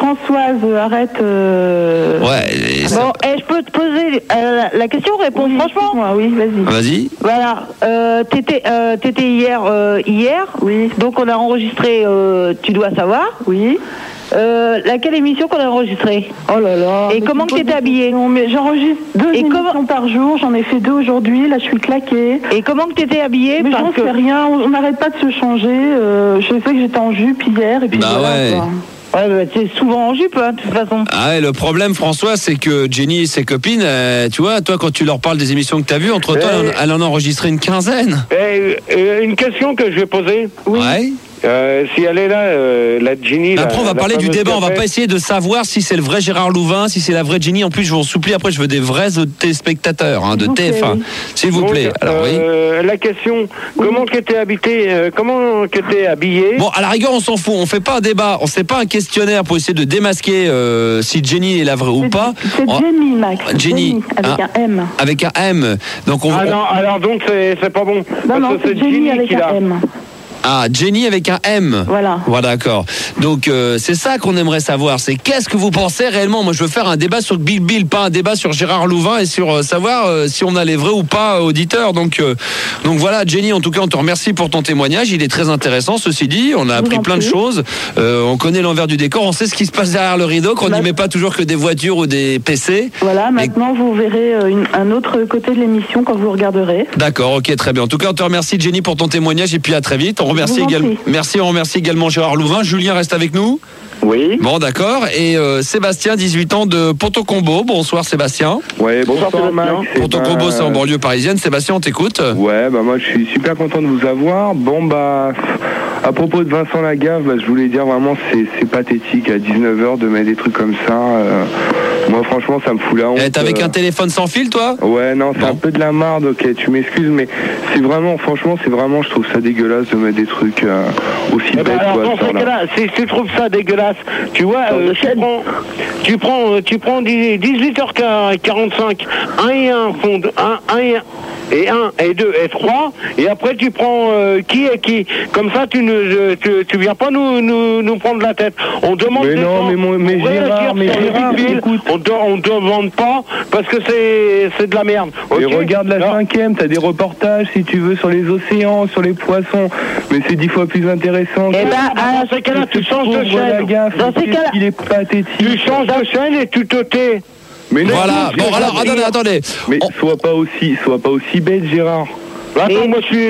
Françoise, arrête. Ouais. Bon, je peux te poser la question, réponds franchement. Oui, vas-y. Vas-y. Voilà, t'étais hier. Oui. Donc on a enregistré Tu dois savoir. Oui. Laquelle émission qu'on a enregistrée? Oh là là. Et comment que t'étais habillée? Non, mais j'enregistre 2 émissions par jour, j'en ai fait 2 aujourd'hui, là je suis claquée. Et comment que t'étais habillée? Mais j'en sais rien, on n'arrête pas de se changer. Je sais que j'étais en jupe hier et puis Bah voilà, ouais. quoi. Ouais, bah, c'est souvent en jupe, hein, de toute façon. Ah ouais, le problème, François, c'est que Jenny et ses copines, tu vois, toi, quand tu leur parles des émissions que tu as vues, entre-temps, elle en a enregistré une quinzaine. Une question que je vais poser. Oui. Ouais. Si elle est là, la Jenny. Après, on va parler du débat. On va café. pas essayer de savoir si c'est le vrai Gérard Louvain, si c'est la vraie Jenny. En plus, je vous en supplie, après, je veux des vrais téléspectateurs, hein, de Ok, TF1. oui. S'il vous plaît. Alors, oui. La question, comment que t'es habillé? Bon, à la rigueur, on s'en fout. On fait pas un débat. On fait pas un questionnaire pour essayer de démasquer si Jenny est la vraie ou pas. C'est Jenny, Max. Jenny. Avec un M. Avec un M. Donc, Ah non, alors donc c'est pas bon. Non, c'est Jenny avec qui un l'a. M. Ah, Jenny avec un M. Voilà. Voilà, d'accord. Donc, c'est ça qu'on aimerait savoir. C'est qu'est-ce que vous pensez réellement? Moi, je veux faire un débat sur Big Bill, pas un débat sur Gérard Louvain et sur savoir si on a les vrais ou pas auditeurs. Donc voilà, Jenny, en tout cas, on te remercie pour ton témoignage. Il est très intéressant, ceci dit. On a appris plein de choses. On connaît l'envers du décor. On sait ce qui se passe derrière le rideau, qu'on n'y met pas toujours que des voitures ou des PC. Voilà, maintenant, vous verrez un autre côté de l'émission quand vous regarderez. D'accord, ok, très bien. En tout cas, on te remercie, Jenny, pour ton témoignage et puis à très vite. On remercie on remercie également Gérard Louvain. Julien reste avec nous. Oui. Bon, d'accord. Et Sébastien, 18 ans, de Ponto-Combo. Bonsoir, Sébastien. Ouais, bonsoir Max. Ponto-Combo, c'est en banlieue parisienne. Sébastien, on t'écoute. Ouais, bah moi je suis super content de vous avoir. Bon bah, à propos de Vincent Lagaffe, je voulais dire vraiment c'est pathétique à 19h de mettre des trucs comme ça. Moi franchement ça me fout la honte. T'es avec un téléphone sans fil, toi? Ouais, non, c'est un peu de la marde, ok, tu m'excuses, mais c'est vraiment, franchement, je trouve ça dégueulasse de mettre des trucs aussi bêtes. Alors, dans ce cas-là, si tu trouves ça dégueulasse, tu vois, tu prends 18h45, 1 et 1 font 1 et 1 et 2 et 3, et après tu prends qui est qui. Comme ça, tu viens pas nous prendre la tête. On demande mais des non, gens, mais Gérard, écoute. on demande pas parce que c'est de la merde. Okay. Okay, regarde la 5e, t'as des reportages si tu veux sur les océans, sur les poissons, mais c'est 10 fois plus intéressant. Et dans ces cas-là, tu changes de chaîne. Dans ces cas-là, il est pathétique. Tu changes de chaîne et tu te tais. Mais non, voilà. Bon, alors, attendez. Mais sois pas aussi bête, Gérard. Attends, moi je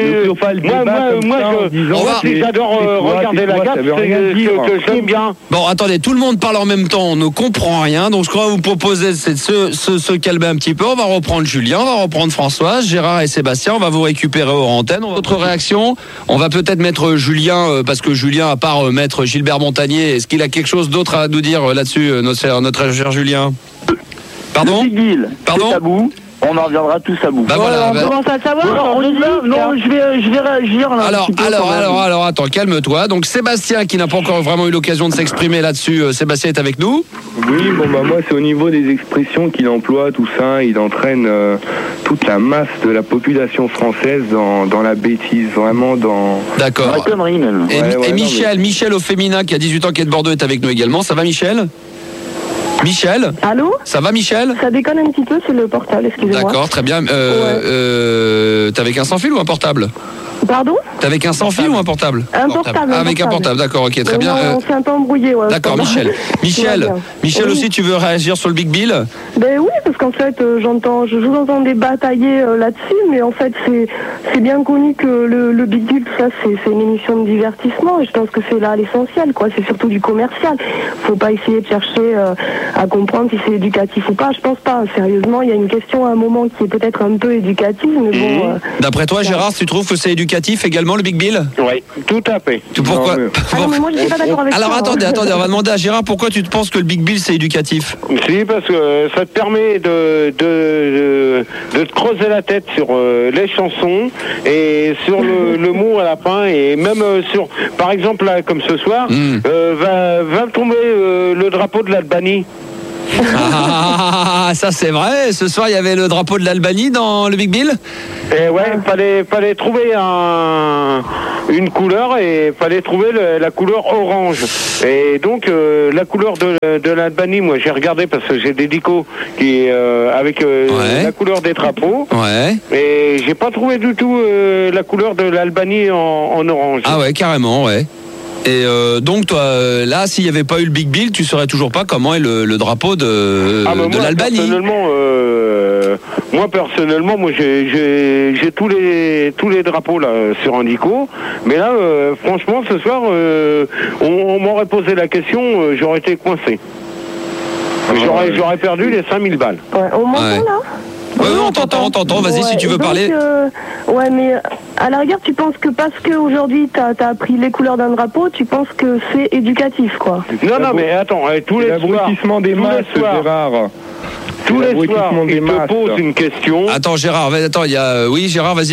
suis. J'adore regarder la gaffe, que j'aime bien. Bon, attendez, tout le monde parle en même temps, on ne comprend rien, donc je crois vous proposer c'est de se calmer un petit peu. On va reprendre Julien, on va reprendre Françoise, Gérard et Sébastien, on va vous récupérer hors antenne. Votre réaction, on va peut-être mettre Julien, parce que Julien, à part mettre Gilbert Montagnier, est-ce qu'il a quelque chose d'autre à nous dire là-dessus, notre cher Julien? Pardon? Pardon? C'est tabou. On en reviendra tous à bout. Bah voilà, on commence à le savoir. Non, je vais réagir là. Alors, attends, calme-toi. Donc Sébastien, qui n'a pas encore vraiment eu l'occasion de s'exprimer là-dessus, Sébastien est avec nous. Oui, bon bah moi c'est au niveau des expressions qu'il emploie, tout ça, il entraîne toute la masse de la population française dans la bêtise, vraiment dans... D'accord. Dans la connerie même. Et Michel au féminin, qui a 18 ans, qui est de Bordeaux, est avec nous également. Ça va, Michel? Michel? Allô? Ça va, Michel? Ça déconne un petit peu, c'est le portable, excusez-moi. D'accord, très bien. T'es avec un sans fil ou un portable? Pardon? T'es avec un sans fil ou un portable? Un portable. Avec un portable, d'accord, ok, très bien. On s'est un peu embrouillé, ouais. D'accord, Michel. Michel aussi, tu veux réagir sur le Big Bill? Ben oui, parce qu'en fait, je vous entendais batailler là-dessus, mais en fait, c'est bien connu que le Big Bill, tout ça, c'est une émission de divertissement, et je pense que c'est là l'essentiel, quoi. C'est surtout du commercial. Faut pas essayer de chercher à comprendre si c'est éducatif ou pas. Je pense pas. Sérieusement, il y a une question à un moment qui est peut-être un peu éducative, mais bon... D'après toi, Gérard, tu trouves que c'est éducatif également, le Big Bill? Oui, tout à fait. Pourquoi? Non, mais moi, je suis pas d'accord avec Alors, ça. attendez, on va demander à Gérard pourquoi tu te penses que le Big Bill, c'est éducatif? Si, parce que ça te permet de te creuser la tête sur les chansons et sur le mot à la fin, et même sur, par exemple, là, comme ce soir, va tomber le drapeau de l'Albanie. Ah, ça c'est vrai. Ce soir, il y avait le drapeau de l'Albanie dans le Big Bill. Et ouais, fallait trouver une couleur et fallait trouver la couleur orange. Et donc la couleur de l'Albanie, moi j'ai regardé parce que j'ai des dicos qui avec la couleur des drapeaux. Ouais. Et j'ai pas trouvé du tout la couleur de l'Albanie en orange. Ah ouais, carrément, ouais. Et donc toi, là, s'il n'y avait pas eu le Big Bill, tu saurais toujours pas comment est le drapeau de l'Albanie. Moi personnellement, j'ai tous les drapeaux là sur Indico, mais là, franchement, ce soir, on m'aurait posé la question, j'aurais été coincé. J'aurais perdu les 5000 balles. Ouais, on m'entend là? Ouais, on t'entend, vas-y si tu veux parler. Ouais, mais à la rigueur, tu penses que parce qu'aujourd'hui t'as appris les couleurs d'un drapeau, tu penses que c'est éducatif, quoi? Non, mais attends, tous les soirs, l'abrutissement des masses, Gérard. Tous les soirs, il te pose une question. Attends, Gérard, il y a... Oui, Gérard, vas-y.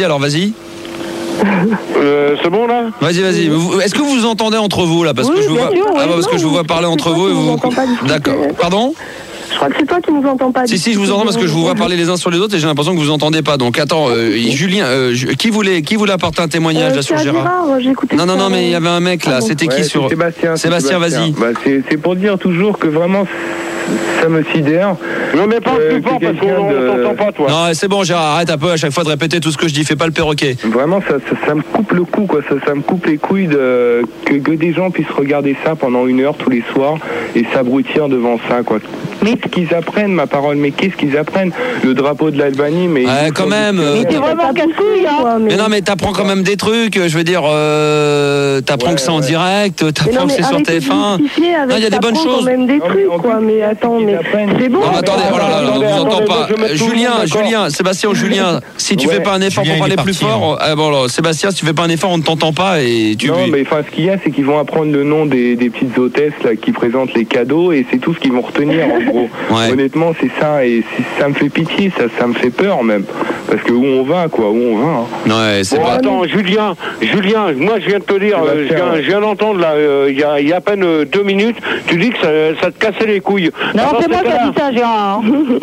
C'est bon là? Vas-y. Est-ce que vous vous entendez entre vous là? Parce que je vous vois, parce que je vous vois parler entre vous et vous. D'accord. Pardon? Je crois que c'est toi qui nous entends pas. Si, je vous entends parce que je vous vois parler les uns sur les autres et j'ai l'impression que vous entendez pas. Donc attends, Julien, qui voulait apporter un témoignage là sur Gérard? Non, mais il y avait un mec là. C'était qui sur Sébastien, vas-y. C'est pour dire toujours que vraiment ça me sidère. Non mais parle plus fort parce qu'on t'entend pas, toi. Non, c'est bon, Gérard, arrête un peu à chaque fois de répéter tout ce que je dis. Fais pas le perroquet. Vraiment, ça me coupe le cou, quoi. Ça me coupe les couilles que des gens puissent regarder ça pendant 1 heure tous les soirs et s'abrutir devant ça, quoi. Mais qu'est-ce qu'ils apprennent, ma parole? Mais qu'est-ce qu'ils apprennent? Le drapeau de l'Albanie, mais... Ouais, quand même. Mais t'es vraiment casse-couille, hein. Mais non, mais t'apprends quand même des trucs. Je veux dire, t'apprends que c'est en direct, t'apprends que c'est sur TF1. Non, il y a des bonnes choses. Quand même des trucs, quoi. Mais attends, mais c'est bon. Non, attendez, on vous entend pas. Julien, Sébastien ou Julien, si tu fais pas un effort pour parler plus fort, Sébastien, si tu fais pas un effort, on ne t'entend pas et tu... Non, mais ce qu'il y a, c'est qu'ils vont apprendre le nom des petites hôtesses là, qui présentent les cadeaux et c'est tout ce qu'ils vont retenir, en gros. Ouais. Honnêtement, c'est ça, et ça me fait pitié, ça me fait peur même. Parce que où on va, quoi, où on va. Hein. Ouais, c'est bon, attends, Julien, moi je viens de te dire, je viens d'entendre là, il y a à peine 2 minutes, tu dis que ça te cassait les couilles. Non, c'est moi qui ai dit ça, Gérard.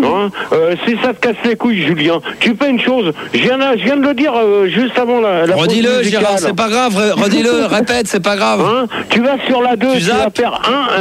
Si ça te casse les couilles, Julien, tu fais une chose, je viens de le dire juste avant la redis-le, Gérard, c'est pas grave, redis-le, répète, c'est pas grave. Hein, tu vas sur la 2, tu vas faire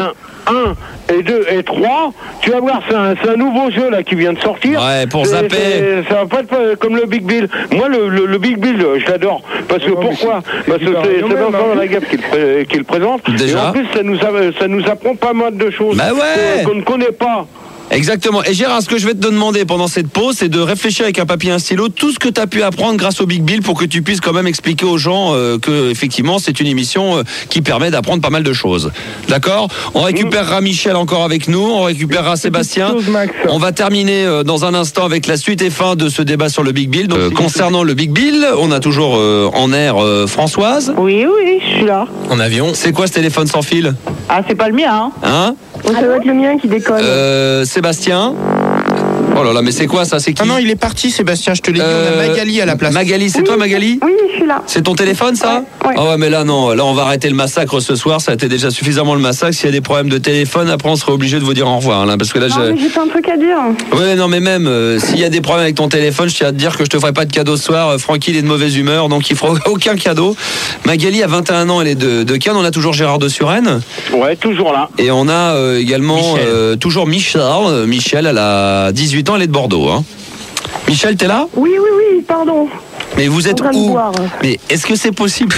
1 et 2 et 3, tu vas voir, c'est un nouveau jeu là qui vient de sortir. Ouais, pour zapper. Ça va pas être comme le Big Bill. Moi, le Big Bill, je l'adore. Parce que pourquoi? Parce que c'est Vincent Lagaffe qui le présente. Déjà. Et en plus, ça nous apprend pas mal de choses qu'on ne connaît pas. Exactement. Et Gérard, ce que je vais te demander pendant cette pause, c'est de réfléchir avec un papier et un stylo tout ce que tu as pu apprendre grâce au Big Bill pour que tu puisses quand même expliquer aux gens que effectivement c'est une émission qui permet d'apprendre pas mal de choses. D'accord? On récupérera Michel encore avec nous, on récupérera Sébastien. On va terminer dans un instant avec la suite et fin de ce débat sur le Big Bill. Donc, concernant le Big Bill, on a toujours en air Françoise. Oui, je suis là. En avion. C'est quoi ce téléphone sans fil? Ah, c'est pas le mien, hein? Ça doit être le mien qui déconne. Sébastien. Oh là là, mais c'est quoi ça? C'est qui? Ah non, il est parti, Sébastien, je te l'ai dit, on a Magali à la place. Magali, c'est toi Magali? Oui, je suis là. C'est ton téléphone ça? Ouais. Ah ouais, mais là non, là on va arrêter le massacre ce soir, ça a été déjà suffisamment le massacre. S'il y a des problèmes de téléphone, après on sera obligé de vous dire au revoir là, parce que là mais j'ai plein de trucs à dire. Ouais, non mais même s'il y a des problèmes avec ton téléphone, je tiens à te dire que je te ferai pas de cadeau ce soir. Francky il est de mauvaise humeur, donc il fera aucun cadeau. Magali a 21 ans, elle est de Cannes. On a toujours Gérard de Suresnes. Ouais, toujours là. Et on a également toujours Michel. Michel, elle a 18 ans, elle est de Bordeaux. Hein. Michel, t'es là? Oui, pardon. Mais vous êtes où? Mais est-ce que c'est possible?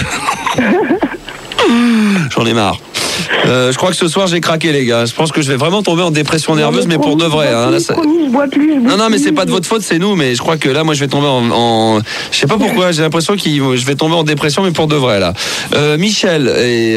J'en ai marre. Je crois que ce soir j'ai craqué les gars. Je pense que je vais vraiment tomber en dépression nerveuse, mais pour de vrai. Je bois plus. Non, mais c'est pas de votre faute, c'est nous. Mais je crois que là, moi, je vais tomber en... Je sais pas pourquoi. J'ai l'impression que je vais tomber en dépression, mais pour de vrai là. Michel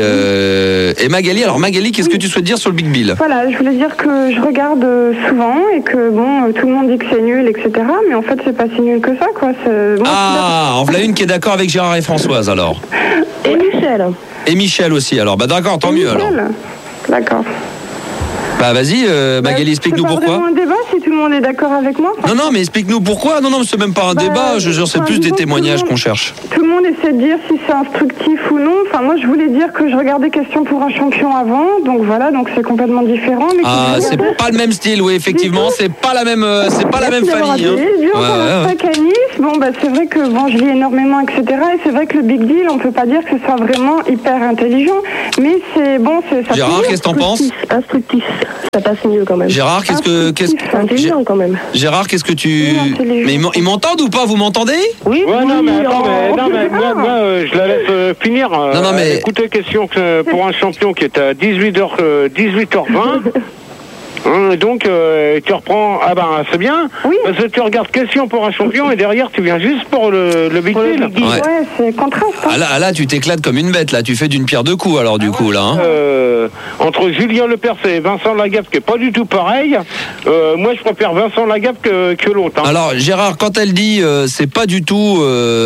et Magali. Alors Magali, qu'est-ce que tu souhaites dire sur le Big Bill? Voilà, je voulais dire que je regarde souvent et que bon, tout le monde dit que c'est nul, etc. Mais en fait, c'est pas si nul que ça, quoi. En voilà une qui est d'accord avec Gérard et Françoise alors. Et Michel. Et Michel aussi, alors. Bah d'accord, tant mieux alors. D'accord. Bah vas-y, Magali, explique-nous pourquoi. C'est pas vraiment un débat, c'est si tout le monde est d'accord avec moi. Non, mais explique-nous pourquoi. Non, c'est même pas un débat. Je jure, c'est plus des témoignages qu'on cherche. Tout le monde essaie de dire si c'est instructif ou non. Enfin, moi, je voulais dire que je regardais Question pour un champion avant. Donc voilà, donc c'est complètement différent. Mais c'est pas le même style, oui, effectivement. C'est pas la même famille. Bon, c'est vrai que je lis énormément, etc. Et c'est vrai que le Big Deal, on peut pas dire que ce soit vraiment hyper intelligent. Mais c'est bon, ça. Gérard, qu'est-ce que t'en penses? Instructif, ça passe mieux quand même. Gérard, c'est intelligent quand même. Gérard, qu'est-ce que tu... Mais ils m'entendent ou pas? Vous m'entendez? Oui. Ouais, non, mais attends, moi, je la laisse finir. Non, mais... Écoutez, Question pour un champion qui est à 18h20. Donc tu reprends, c'est bien, parce que tu regardes Question pour un champion et derrière tu viens juste pour le Big Deal. Ouais, c'est contraste. Là tu t'éclates comme une bête, là tu fais d'une pierre deux coups alors du coup là. Entre Julien Lepers et Vincent Lagaffe qui est pas du tout pareil, moi je préfère Vincent Lagaffe que l'autre. Alors Gérard, quand elle dit c'est pas du tout,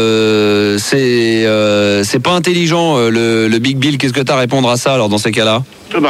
c'est pas intelligent le Big Bill, qu'est-ce que t'as à répondre à ça alors dans ces cas-là?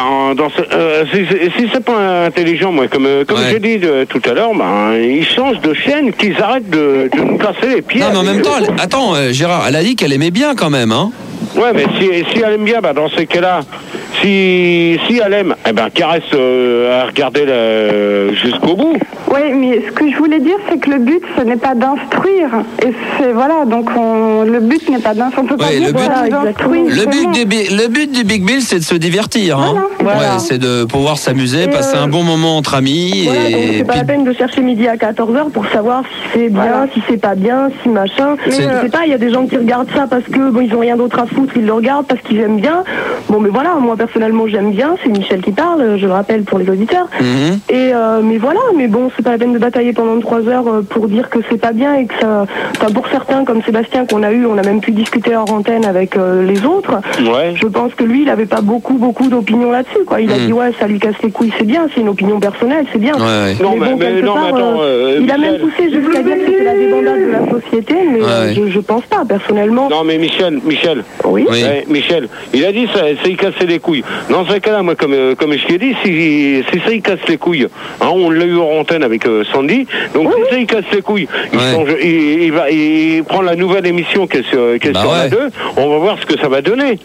Si c'est pas intelligent, moi, comme j'ai dit tout à l'heure, ils changent de chaîne, qu'ils arrêtent de nous casser les pieds. Non, mais en même temps, attends, Gérard, elle a dit qu'elle aimait bien quand même, hein. Ouais, mais si elle aime bien, dans ces cas-là, si elle aime, qu'elle reste à regarder jusqu'au bout. Oui, mais ce que je voulais dire, c'est que le but, ce n'est pas d'instruire. Et c'est, voilà, donc le but n'est pas d'instruire. On peut pas dire d'instruire. Le but du Big Bill, c'est de se divertir, hein. Voilà. Ouais, c'est de pouvoir s'amuser, passer un bon moment entre amis. Voilà, donc c'est pas la peine de chercher midi à 14h pour savoir si c'est bien, si c'est pas bien, si machin. Mais je sais pas, il y a des gens qui regardent ça parce que ils ont rien d'autre à foutre, ils le regardent parce qu'ils aiment bien. Bon, mais voilà, moi personnellement j'aime bien, c'est Michel qui parle, je le rappelle pour les auditeurs. Et mais voilà, mais bon, c'est pas la peine de batailler pendant 3 heures pour dire que c'est pas bien et que ça. Enfin, pour certains comme Sébastien qu'on a eu, on a même pu discuter hors antenne avec les autres. Ouais. Je pense que lui, il avait pas beaucoup d'opinions là-dessus, quoi. Il a dit ça lui casse les couilles, c'est bien, c'est une opinion personnelle, c'est bien. Ouais. Non, mais attends, il a même poussé jusqu'à dire que c'était la débandade de la société, mais je pense pas personnellement. Non, mais Michel. Oui. Michel, il a dit ça il cassait les couilles. Dans ce cas-là, moi, comme je t'ai dit, si ça il casse les couilles, on l'a eu hors antenne avec Sandy, donc si ça il casse les couilles, il prend la nouvelle émission qui est sur la 2, on va voir ce que ça va donner.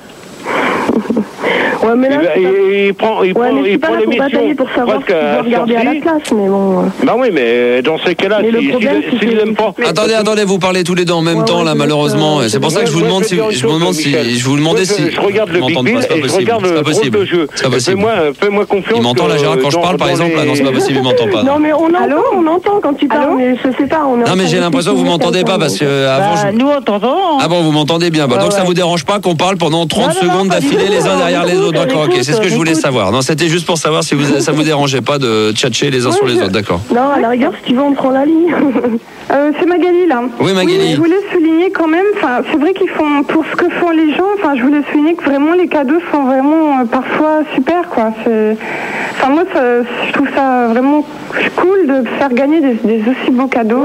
Ouais, mais là, il prend l'émission pour savoir ce qu'il veut regarder à la place, mais bon. Oui, mais dans ces cas-là, s'il n'aime pas. Attendez, vous parlez tous les deux en même temps là, malheureusement. C'est pour ça que je vous demande si je vous demandais si. Je regarde le Big Bill et je regarde le rôle de jeu. C'est pas possible. Fais-moi confiance. Il m'entend là, Gérard, quand je parle par exemple. Non, c'est pas possible, il m'entend pas. Non, mais on entend quand tu parles, mais je sais pas. Non, mais j'ai l'impression que vous m'entendez pas parce que avant. Nous on t'entend. Ah bon, vous m'entendez bien. Donc ça vous dérange pas qu'on parle pendant 30 secondes d'affilée les uns derrière les autres? D'accord, ok, c'est ce que je voulais savoir. Non, c'était juste pour savoir si ça vous dérangeait pas de tchatcher les uns sur les autres, d'accord. Non, à la rigueur, si tu veux, on prend la ligne. C'est Magali, là. Oui, Magali. Oui, je voulais souligner quand même, c'est vrai qu'ils font, pour ce que font les gens, je voulais souligner que vraiment les cadeaux sont vraiment parfois super, quoi. Moi, je trouve ça vraiment cool de faire gagner des aussi beaux cadeaux.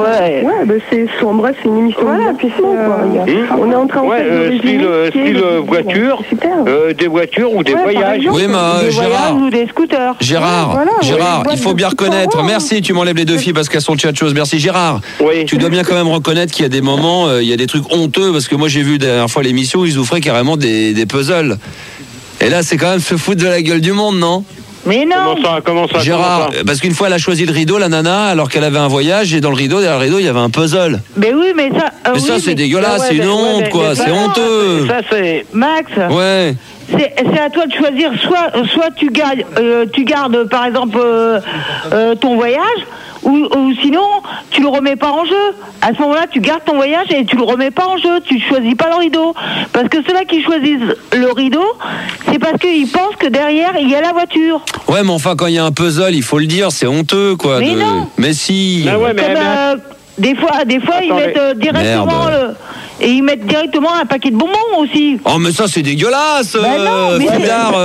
En bref, c'est une émission. Voilà, puis on est en train de style voiture, des voitures ou des voyages. Oui, mais Gérard. Ou des scooters. Gérard, il faut bien reconnaître. Merci, tu m'enlèves les deux filles parce qu'elles sont de chose. Merci, Gérard. Oui. Tu dois bien quand même reconnaître qu'il y a des moments, il y a des trucs honteux parce que moi j'ai vu la dernière fois l'émission où ils offraient carrément des puzzles. Et là, c'est quand même se foutre de la gueule du monde, non? Mais non. Comment ça Gérard, parce qu'une fois elle a choisi le rideau, la nana, alors qu'elle avait un voyage, et dans le rideau, derrière le rideau, il y avait un puzzle. Mais oui, mais ça. Mais ça, c'est dégueulasse, c'est une honte, quoi, c'est honteux. Ça, c'est. Max. Ouais. C'est à toi de choisir. Soit tu gardes, par exemple, ton voyage. Ou sinon, tu le remets pas en jeu. À ce moment-là, tu gardes ton voyage et tu le remets pas en jeu. Tu choisis pas le rideau. Parce que ceux-là qui choisissent le rideau, c'est parce qu'ils pensent que derrière, il y a la voiture. Ouais, mais enfin, quand il y a un puzzle, il faut le dire, c'est honteux, quoi. Mais non. Mais si. Ah ouais, des fois, ils mettent directement et ils mettent directement un paquet de bonbons aussi. Oh, mais ça, c'est dégueulasse. Fildar,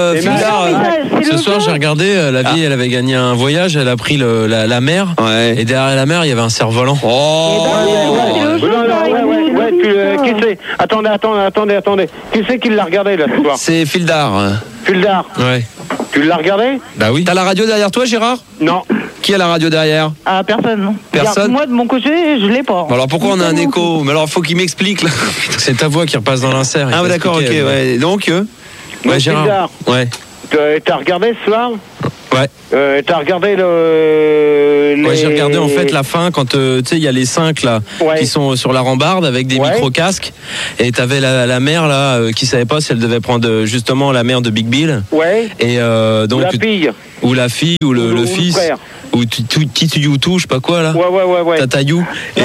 ce soir, j'ai regardé, la vieille, elle avait gagné un voyage, elle a pris la mer. Ouais. Et derrière la mer, il y avait un cerf-volant. Oh. Qui c'est? Attendez. Qui c'est qui l'a regardé là ce soir? C'est Fildar. Fildar. Ouais. Tu l'as regardé? Bah oui. T'as la radio derrière toi, Gérard? Non. qui à la radio derrière? Ah, personne. Personne. Moi, de mon côté, je l'ai pas. Bon, alors pourquoi on a un écho? Mais alors, faut qu'il m'explique là. C'est ta voix qui repasse dans l'insert. Ah, ouais, d'accord, ok. Ouais. Donc, ouais, Gérard. Ouais. T'as regardé ce soir? Ouais. T'as regardé Ouais, j'ai regardé en fait la fin quand tu sais il y a les 5 là qui sont sur la rambarde avec des micro casques et t'avais la mère là qui savait pas si elle devait prendre justement la mère de Big Bill. Ouais. Et donc ou la fille ou le fils le frère. ou Tituyutu, je sais pas quoi là. Ouais. Tatayou.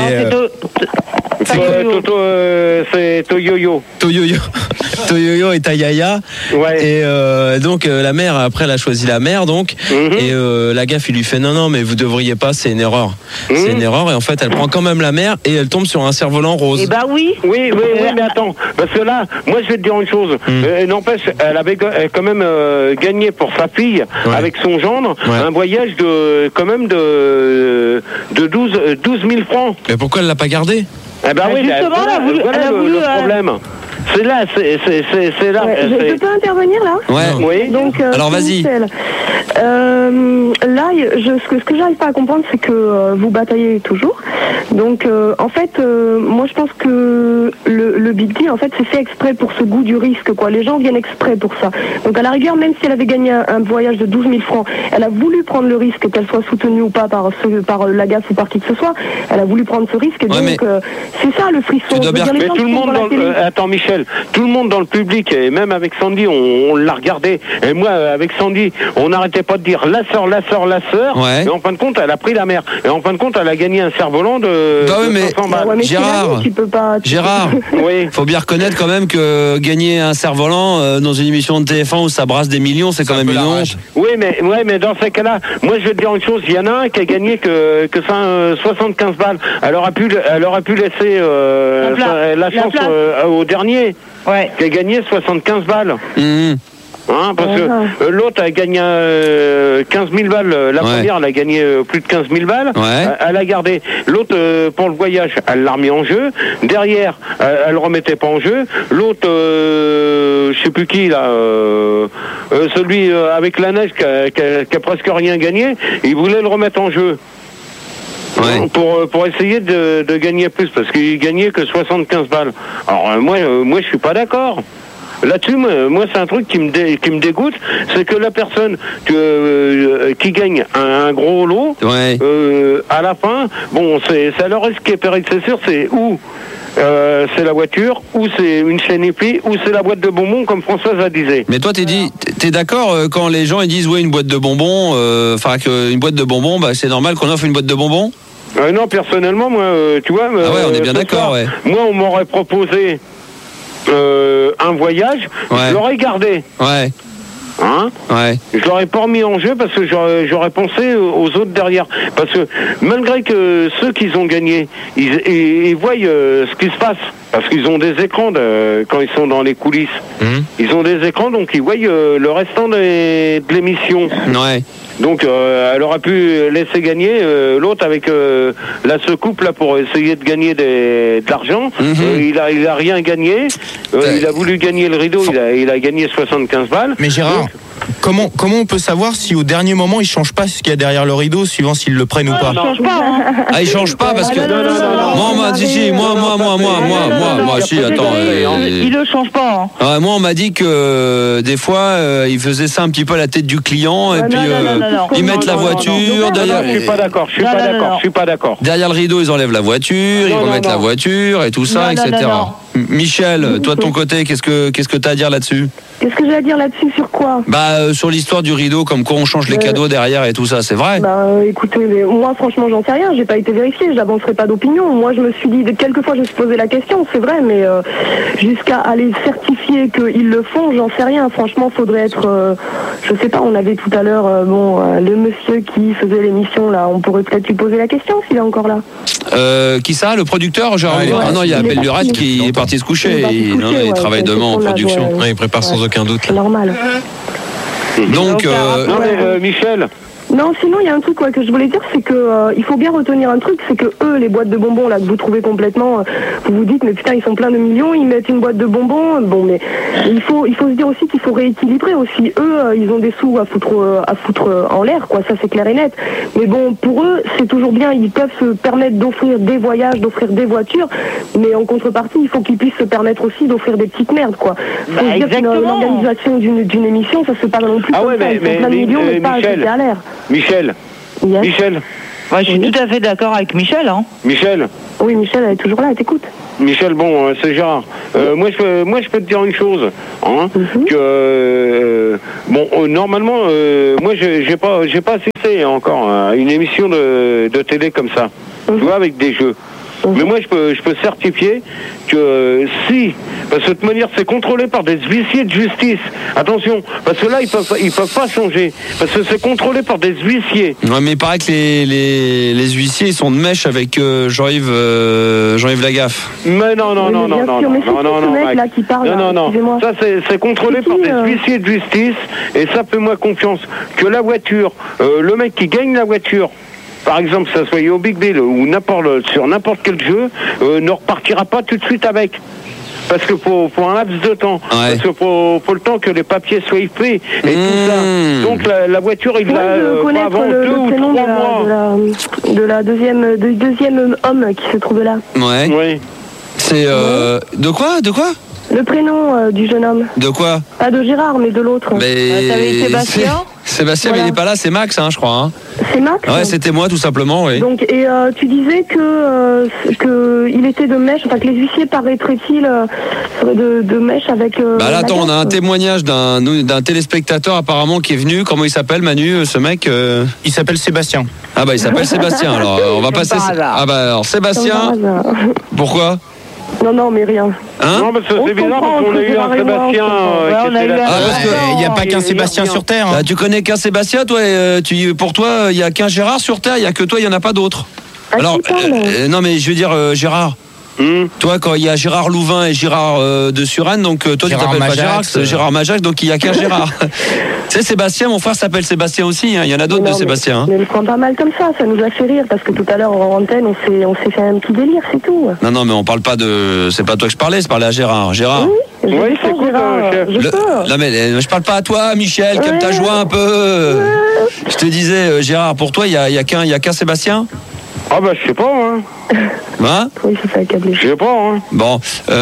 C'est Toyoyo. Toyoyo et Tayaya. Ouais. Et donc la mère, après elle a choisi la mère donc. Et la gaffe il lui fait non mais vous devriez pas, c'est une erreur. C'est une erreur et en fait elle prend quand même la mère et elle tombe sur un cerf-volant rose. Eh bah oui. Oui, mais attends, parce que là, moi je vais te dire une chose. N'empêche, elle avait quand même gagné pour sa fille avec son gendre un voyage de quand même de 12 000 francs. Mais pourquoi elle l'a pas gardé? Eh ben oui, justement, voilà le problème. C'est là, c'est là. Je peux intervenir là? Ouais. Oui. Donc, alors vas-y. Là, ce que j'arrive pas à comprendre, c'est que vous bataillez toujours. Donc, en fait, moi, je pense que le Big Deal, en fait, c'est fait exprès pour ce goût du risque, quoi. Les gens viennent exprès pour ça. Donc, à la rigueur, même si elle avait gagné un voyage de 12 000 francs, elle a voulu prendre le risque, qu'elle soit soutenue ou pas par la gaffe ou par qui que ce soit. Elle a voulu prendre ce risque. Et donc, c'est ça le frisson. Mais tout le monde attends, Michel, tout le monde dans le public, et même avec Sandy, on l'a regardé. Et moi, avec Sandy, on n'arrêtait pas de dire la sœur. Ouais. Et en fin de compte, elle a pris la mère. Et en fin de compte, elle a gagné un cerf-volant de 500 balles. Ouais, mais Gérard, oui. Faut bien reconnaître quand même que gagner un cerf-volant dans une émission de TF1 où ça brasse des millions, c'est quand même une honte. Oui, mais dans ces cas-là, moi je vais te dire une chose, il y en a un qui a gagné que 75 balles. Elle aurait pu laisser la chance au dernier, qui a gagné 75 balles. Parce que l'autre a gagné 15 000 balles. La première, elle a gagné plus de 15 000 balles. Elle a gardé. L'autre, pour le voyage, elle l'a remis en jeu. Derrière, elle remettait pas en jeu. L'autre, je sais plus qui, là, celui avec la neige qui a presque rien gagné, il voulait le remettre en jeu. Pour essayer de gagner plus, parce qu'il gagnait que 75 balles. Alors moi je suis pas d'accord. Là-dessus, moi, c'est un truc qui me dégoûte, c'est que la personne qui gagne un gros lot, à la fin, bon, c'est le risque qui est péril, c'est sûr, c'est où c'est la voiture, ou c'est une chaîne épi, ou c'est la boîte de bonbons, comme Françoise la disait. Mais toi, t'es d'accord quand les gens ils disent une boîte de bonbons, enfin qu'une boîte de bonbons, c'est normal qu'on offre une boîte de bonbons? Non, personnellement, moi, tu vois. on est bien d'accord, Moi, on m'aurait proposé un voyage, je l'aurais gardé. Je l'aurais pas remis en jeu parce que j'aurais pensé aux autres derrière. Parce que malgré que ceux qui ont gagné, ils voient ce qui se passe. Parce qu'ils ont des écrans quand ils sont dans les coulisses. Ils ont des écrans, donc ils voient le restant de l'émission. Donc elle aurait pu laisser gagner l'autre avec la secoupe là pour essayer de gagner de l'argent. Il a rien gagné. Il a voulu gagner le rideau. Il a gagné 75 balles. Mais Gérard, comment on peut savoir si au dernier moment ils changent pas ce qu'il y a derrière le rideau, suivant s'ils le prennent ou pas? Ils changent pas. Ils changent pas parce que moi, si, attends. Ils le changent pas. Moi, on m'a dit que des fois, ils faisaient ça un petit peu à la tête du client et puis ils mettent la voiture derrière. Je suis pas d'accord. Derrière le rideau, ils enlèvent la voiture, ils remettent la voiture et tout ça, etc. Michel, toi de ton côté, qu'est-ce que t'as à dire là-dessus? Qu'est-ce que j'ai à dire là-dessus, sur quoi? Sur l'histoire du rideau, comme quoi on change les cadeaux derrière et tout ça, c'est vrai? Écoutez, moi franchement j'en sais rien, j'ai pas été vérifié, j'avancerai pas d'opinion. Moi je me suis dit, quelquefois je me suis posé la question, c'est vrai, mais jusqu'à aller certifier qu'ils le font, j'en sais rien. Franchement, faudrait être, je sais pas, on avait tout à l'heure, le monsieur qui faisait l'émission là, on pourrait peut-être lui poser la question s'il est encore là. Qui ça, le producteur? Non, il y a Abel Lurette qui est parti se coucher. Il travaille demain en production. Il prépare sans aucun doute. C'est normal. Donc, Michel. Non, sinon il y a un truc que je voulais dire, c'est que il faut bien retenir un truc, c'est que eux, les boîtes de bonbons là que vous trouvez complètement, vous vous dites mais putain ils sont pleins de millions, ils mettent une boîte de bonbons. Bon, mais il faut se dire aussi qu'il faut rééquilibrer aussi. Eux, ils ont des sous à foutre en l'air, quoi. Ça c'est clair et net. Mais bon, pour eux, c'est toujours bien. Ils peuvent se permettre d'offrir des voyages, d'offrir des voitures, mais en contrepartie, il faut qu'ils puissent se permettre aussi d'offrir des petites merdes, quoi. Faut se dire qu'une organisation d'une émission, ça se passe non plus. Ah ouais, mais plein de millions, mais pas jeter à l'air. Michel. Yes. Michel. Ouais, je suis tout à fait d'accord avec Michel. Hein. Michel. Oui, Michel, elle est toujours là, elle t'écoute. Michel, bon, c'est Gérard. Moi, je peux te dire une chose, hein, que normalement, moi, j'ai pas assisté encore à une émission de télé comme ça, tu vois, avec des jeux. Mais moi, je peux certifier que si, parce que de toute manière, c'est contrôlé par des huissiers de justice. Attention, parce que là, ils peuvent pas changer, parce que c'est contrôlé par des huissiers. Ouais, mais il paraît que les huissiers, ils sont de mèche avec Jean-Yves Lagaffe. Mais non, ça c'est contrôlé par des huissiers de justice, et ça, fais-moi confiance, que la voiture, le mec qui gagne la voiture, par exemple, que ça soit au Big Bill ou sur n'importe quel jeu, ne repartira pas tout de suite avec. Parce que pour un laps de temps, parce que pour le temps que les papiers soient faits et tout ça. Donc la voiture, il va avant 2 ou 3 mois. Du deuxième homme qui se trouve là. Ouais. Oui. C'est de quoi Le prénom du jeune homme. De quoi? Pas de Gérard, mais de l'autre. Mais t'avais Sébastien. Sébastien, voilà. mais il n'est pas là, c'est Max, je crois. Hein. C'est Max? Ouais, c'était moi, tout simplement, oui. Donc, et tu disais que il était de mèche, enfin que les huissiers paraîtraient-ils de mèche avec. Bah là, attends, on a un témoignage d'un téléspectateur apparemment qui est venu. Comment il s'appelle, Manu, ce mec Il s'appelle Sébastien. Ah bah il s'appelle Sébastien. Alors on va passer. Ah bah alors Sébastien. Pourquoi? Non, mais rien. Hein? Non, parce que c'est bizarre parce qu'on a eu un Sébastien qui était là. Parce qu'il n'y a pas qu'un Sébastien sur Terre. Bah, tu connais qu'un Sébastien, toi, pour toi, il n'y a qu'un Gérard sur Terre, il n'y a que toi, il n'y en a pas d'autres. Alors, non, mais je veux dire, Gérard. Toi, quand il y a Gérard Louvain et Gérard de Suresnes, donc toi tu t'appelles pas Gérard, Gérard Majax, donc il n'y a qu'un Gérard. Tu sais, Sébastien, mon frère s'appelle Sébastien aussi, hein. Il y en a d'autres de Sébastien. Hein. Mais ne prends pas mal comme ça nous a fait rire, parce que tout à l'heure en antenne, on s'est fait un petit délire, c'est tout. Non, mais on parle pas de. C'est pas toi que je parlais à Gérard. Gérard. Oui, c'est cool, chef. Non, mais je parle pas à toi, Michel, comme ta joie un peu. Je te disais, Gérard, pour toi, il y a qu'un Sébastien? Ah bah je sais pas, hein. Hein? Oui, c'est ça, accablé. Je sais pas, hein. Bon,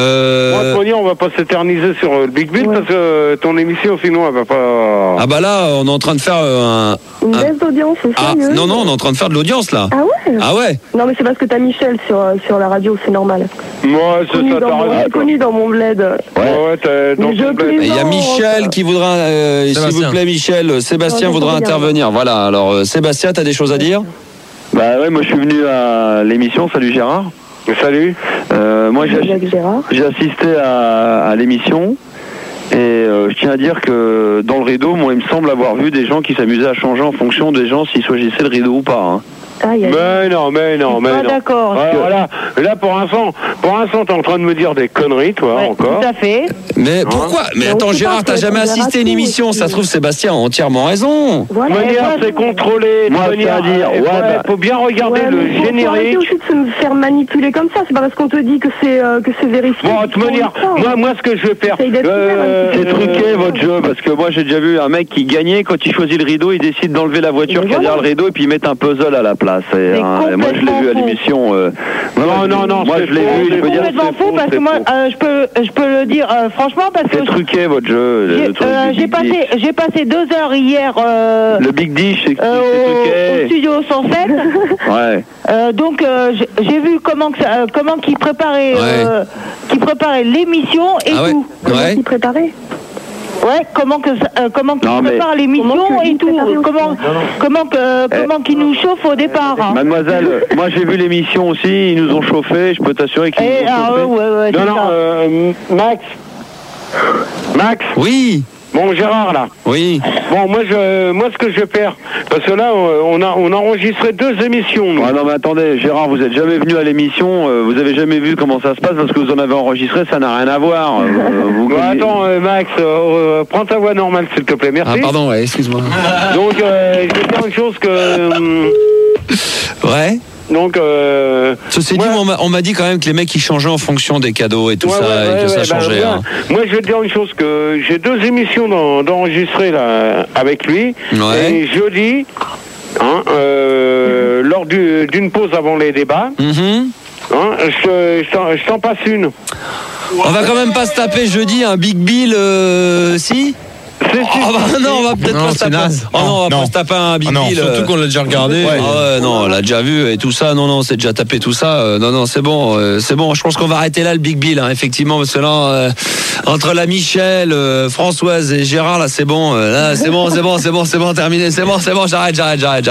on va pas s'éterniser sur le Big Bill parce que ton émission, sinon, elle va pas. Ah bah là, on est en train de faire une baisse d'audience, c'est sérieux? Non, on est en train de faire de l'audience là. Ah ouais? Non, mais c'est parce que t'as Michel sur la radio, c'est normal. Moi, c'est ça, t'as raison. C'est connu dans mon bled. Ouais, t'es dans ton bled. Il y a Michel qui voudra, s'il vous plaît, Michel, Sébastien voudra intervenir. Voilà, alors Sébastien, t'as des choses à dire? Bah ouais, moi je suis venu à l'émission. Salut Gérard. Salut. Moi j'ai assisté à l'émission et je tiens à dire que dans le rideau, moi il me semble avoir vu des gens qui s'amusaient à changer en fonction des gens s'ils choisissaient le rideau ou pas. Hein. Mais non. D'accord. Voilà. Là, pour l'instant, t'es en train de me dire des conneries, toi, encore. Tout à fait. Mais pourquoi? Mais attends, Gérard, t'as jamais assisté à une émission? Ça se trouve, Sébastien a entièrement raison. De manière, c'est contrôlé. Moi, c'est à dire. Faut bien regarder le générique. Faut arrêter aussi de se faire manipuler comme ça. C'est pas parce qu'on te dit que c'est vérifié. Bon, de toute manière, moi, ce que je vais faire, c'est truqué votre jeu, parce que moi, j'ai déjà vu un mec qui gagnait quand il choisit le rideau, il décide d'enlever la voiture qui est derrière le rideau et puis il met un puzzle à la place. Et moi je l'ai vu à l'émission. Non. Moi je l'ai vu. C'est complètement faux parce que moi je peux le dire franchement parce que c'est truqué votre jeu. J'ai passé 2 heures hier. Le Big Dish, c'est truqué. Au studio 107. Ouais. Donc j'ai vu comment qu'ils préparaient l'émission et tout. Comment qu'ils préparaient? Ouais, comment qu'ils préparent l'émission et tout. Comment qu'ils nous chauffent au départ. Hein. Mademoiselle, moi j'ai vu l'émission aussi, ils nous ont chauffé, je peux t'assurer qu'ils nous ont chauffé. Max. Oui. Bon, Gérard, là. Oui. Bon, moi, ce que je vais faire, parce que là, on a enregistré 2 émissions, nous. Ah non, mais attendez, Gérard, vous êtes jamais venu à l'émission, vous avez jamais vu comment ça se passe, parce que vous en avez enregistré, ça n'a rien à voir. Attends, Max, prends ta voix normale, s'il te plaît, merci. Ah, pardon, excuse-moi. Donc, je vais faire dire une chose que... Ouais. Donc, ceci dit, on m'a dit quand même que les mecs ils changeaient en fonction des cadeaux et tout ça, et que ça changeait. Moi, je vais te dire une chose, que j'ai 2 émissions d'enregistrer là avec lui. Ouais. Et jeudi, lors d'une pause avant les débats, je t'en passe une. On va quand même pas se taper jeudi un Big Bill, si. Non, on va peut-être pas se taper. On va pas se taper un Big Bill. Surtout qu'on l'a déjà regardé. Non, on l'a déjà vu et tout ça. Non, c'est déjà tapé tout ça. Non, c'est bon. Je pense qu'on va arrêter là le Big Bill, effectivement, parce que là, entre la Michel, Françoise et Gérard, là, c'est bon. Là, c'est bon, terminé. C'est bon, j'arrête.